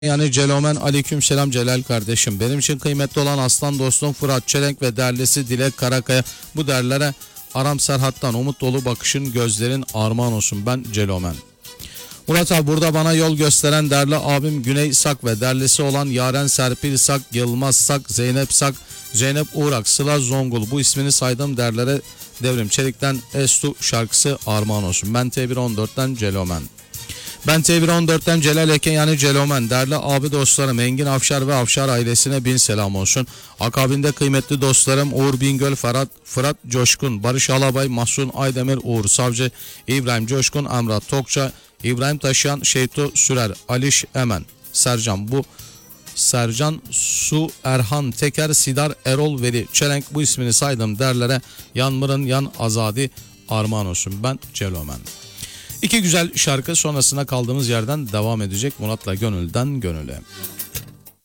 Yani Celomen, aleyküm selam Celal kardeşim. Benim için kıymetli olan aslan dostum Fırat Çelenk ve derlisi Dilek Karakaya. Bu derlere Aram Serhat'tan umut dolu bakışın, gözlerin armağan olsun. Ben Celomen. Murat abi, burada bana yol gösteren değerli abim Güney Sak ve derlisi olan Yaren Serpil Sak, Yılmaz Sak, Zeynep Sak, Zeynep Uğrak, Sıla Zongul, bu ismini saydığım derlere Devrim Çelik'ten Estu şarkısı armağan olsun. Ben T114'ten Celomen. Ben T114'ten Celal Eke yani Celomen. Değerli abi dostlarım Engin Afşar ve Afşar ailesine bin selam olsun. Akabinde kıymetli dostlarım Uğur Bingöl, Fırat Coşkun, Barış Alabay, Mahsun Aydemir, Uğur Savcı, İbrahim Coşkun, Emrah Tokça, İbrahim Taşıyan, Şeyto Sürer, Aliş Emen, Sercan Su, Erhan Teker, Sidar Erol Veli Çelenk, bu ismini saydım derlere Yanmırın Yan Azadi armağan olsun. Ben Celomen. İki güzel şarkı sonrasına kaldığımız yerden devam edecek. Murat'la Gönülden Gönüle.